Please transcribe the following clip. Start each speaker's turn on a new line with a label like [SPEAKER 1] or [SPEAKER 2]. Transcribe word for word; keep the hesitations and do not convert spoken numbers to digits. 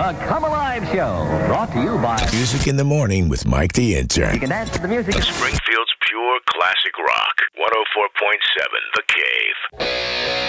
[SPEAKER 1] The Come Alive Show, brought to you by
[SPEAKER 2] Music in the Morning with Mike the Intern.
[SPEAKER 1] You can dance to the music.
[SPEAKER 3] Springfield's pure classic rock. one oh four point seven The Cave.